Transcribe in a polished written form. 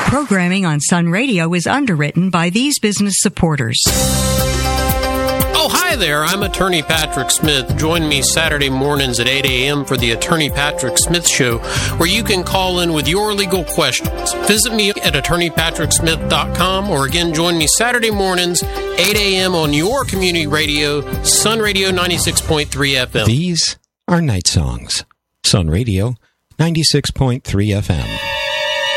Programming on Sun Radio is underwritten by these business supporters. Oh, hi there. I'm Attorney Patrick Smith. Join me Saturday mornings at 8 a.m. for the Attorney Patrick Smith Show, where you can call in with your legal questions. Visit me at attorneypatricksmith.com, or again, join me Saturday mornings, 8 a.m. on your community radio, Sun Radio 96.3 FM. These are Night Songs. Sun Radio 96.3 FM.